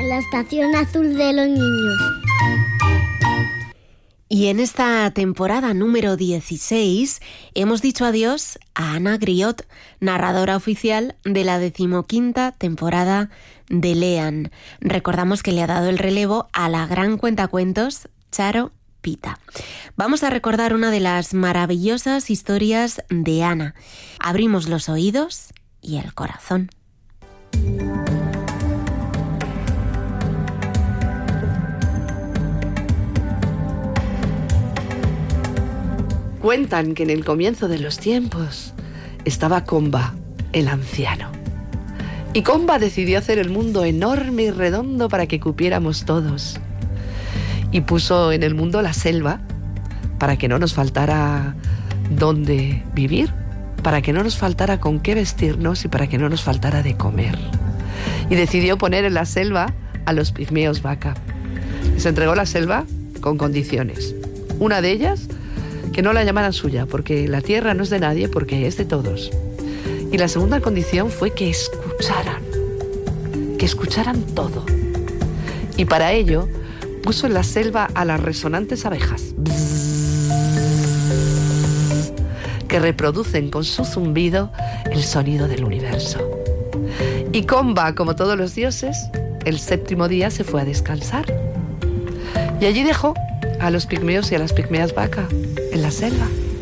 en la estación azul de los niños. Y en esta temporada número 16 hemos dicho adiós a Ana Griot, narradora oficial de la 15ª temporada de Lean. Recordamos que le ha dado el relevo a la gran cuentacuentos Charo Pita. Vamos a recordar una de las maravillosas historias de Ana. Abrimos los oídos y el corazón. Cuentan que en el comienzo de los tiempos estaba Comba, el anciano. Y Comba decidió hacer el mundo enorme y redondo para que cupiéramos todos. Y puso en el mundo la selva para que no nos faltara dónde vivir, para que no nos faltara con qué vestirnos y para que no nos faltara de comer. Y decidió poner en la selva a los pigmeos vaca. Les entregó la selva con condiciones. Una de ellas, que no la llamaran suya, porque la tierra no es de nadie, porque es de todos. Y la segunda condición fue que escucharan todo. Y para ello puso en la selva a las resonantes abejas, que reproducen con su zumbido el sonido del universo. Y Comba, como todos los dioses, el 7º día se fue a descansar. Y allí dejó a los pigmeos y a las pigmeas vaca en la selva.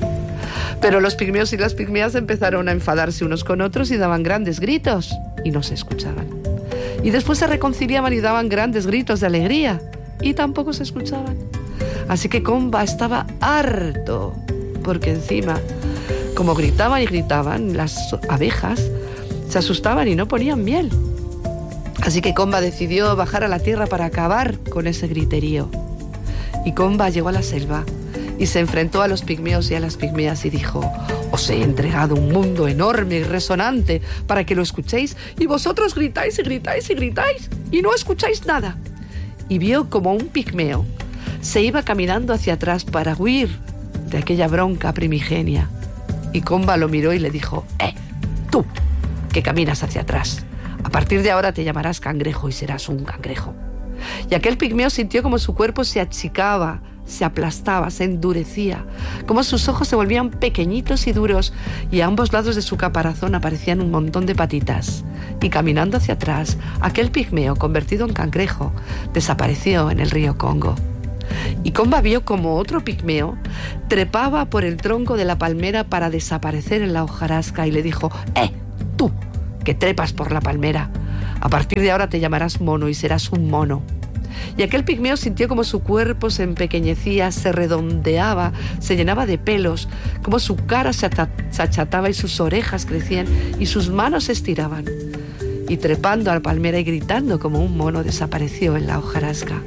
Pero los pigmeos y las pigmeas empezaron a enfadarse unos con otros y daban grandes gritos y no se escuchaban. Y después se reconciliaban y daban grandes gritos de alegría y tampoco se escuchaban. Así que Comba estaba harto, porque encima, como gritaban y gritaban, las abejas se asustaban y no ponían miel. Así que Comba decidió bajar a la tierra para acabar con ese griterío. Y Comba llegó a la selva y se enfrentó a los pigmeos y a las pigmeas y dijo: os he entregado un mundo enorme y resonante para que lo escuchéis, y vosotros gritáis y gritáis y gritáis y no escucháis nada. Y vio como un pigmeo se iba caminando hacia atrás para huir de aquella bronca primigenia. Y Comba lo miró y le dijo: tú, que caminas hacia atrás, a partir de ahora te llamarás cangrejo y serás un cangrejo. Y aquel pigmeo sintió como su cuerpo se achicaba, se aplastaba, se endurecía, como sus ojos se volvían pequeñitos y duros, y a ambos lados de su caparazón aparecían un montón de patitas. Y caminando hacia atrás, aquel pigmeo, convertido en cangrejo, desapareció en el río Congo. Y Comba vio como otro pigmeo trepaba por el tronco de la palmera para desaparecer en la hojarasca y le dijo: tú, que trepas por la palmera, a partir de ahora te llamarás mono y serás un mono. Y aquel pigmeo sintió como su cuerpo se empequeñecía, se redondeaba, se llenaba de pelos, como su cara se achataba y sus orejas crecían y sus manos se estiraban. Y trepando a la palmera y gritando como un mono, desapareció en la hojarasca.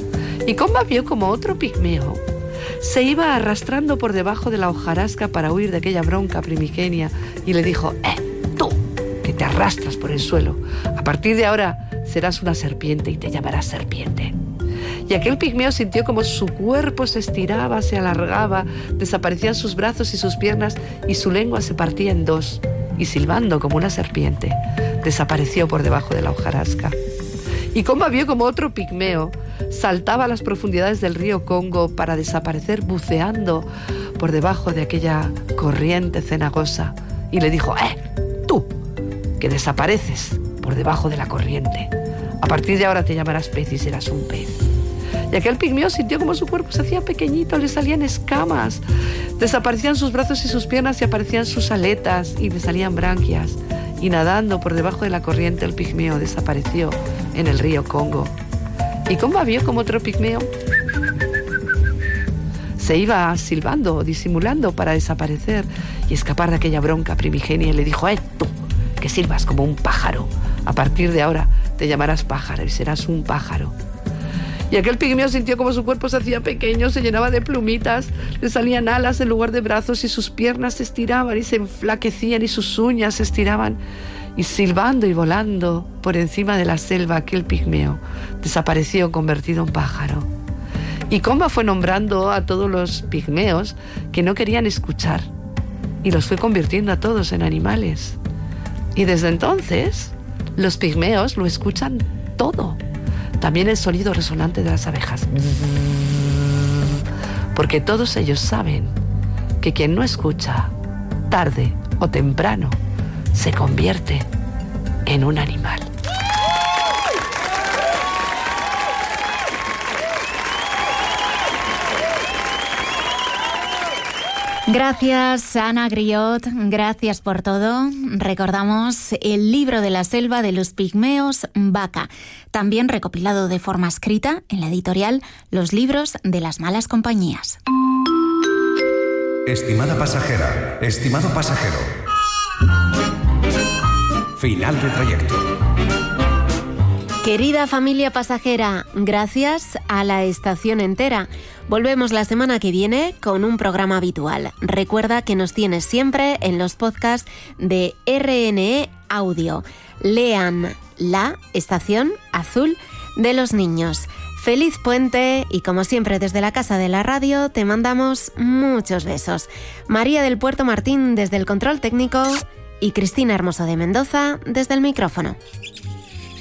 Y Comba vio como otro pigmeo se iba arrastrando por debajo de la hojarasca para huir de aquella bronca primigenia y le dijo: tú, que te arrastras por el suelo, a partir de ahora serás una serpiente y te llamarás serpiente. Y aquel pigmeo sintió como su cuerpo se estiraba, se alargaba, desaparecían sus brazos y sus piernas y su lengua se partía en dos y silbando como una serpiente desapareció por debajo de la hojarasca. Y Comba vio como otro pigmeo saltaba a las profundidades del río Congo para desaparecer buceando por debajo de aquella corriente cenagosa y le dijo: tú, que desapareces por debajo de la corriente, a partir de ahora te llamarás pez y serás un pez. Y aquel pigmeo sintió como su cuerpo se hacía pequeñito, le salían escamas, desaparecían sus brazos y sus piernas y aparecían sus aletas y le salían branquias. Y nadando por debajo de la corriente el pigmeo desapareció en el río Congo. Y Comba vio como otro pigmeo se iba silbando o disimulando para desaparecer y escapar de aquella bronca primigenia y le dijo: tú, que silbas como un pájaro, a partir de ahora te llamarás pájaro y serás un pájaro. Y aquel pigmeo sintió como su cuerpo se hacía pequeño, se llenaba de plumitas, le salían alas en lugar de brazos y sus piernas se estiraban y se enflaquecían y sus uñas se estiraban. Y silbando y volando por encima de la selva, aquel pigmeo desapareció convertido en pájaro. Y Comba fue nombrando a todos los pigmeos que no querían escuchar y los fue convirtiendo a todos en animales. Y desde entonces los pigmeos lo escuchan todo. También el sonido resonante de las abejas. Porque todos ellos saben que quien no escucha, tarde o temprano, se convierte en un animal. Gracias, Ana Griot, gracias por todo. Recordamos el libro de la selva de los pigmeos, Vaca, también recopilado de forma escrita en la editorial Los libros de las malas compañías. Estimada pasajera, estimado pasajero. Final de trayecto. Querida familia pasajera, gracias a la estación entera. Volvemos la semana que viene con un programa habitual. Recuerda que nos tienes siempre en los podcasts de RNE Audio. Lean La Estación Azul de los Niños. Feliz puente y como siempre desde la Casa de la Radio te mandamos muchos besos. María del Puerto Martín desde el control técnico y Cristina Hermoso de Mendoza desde el micrófono.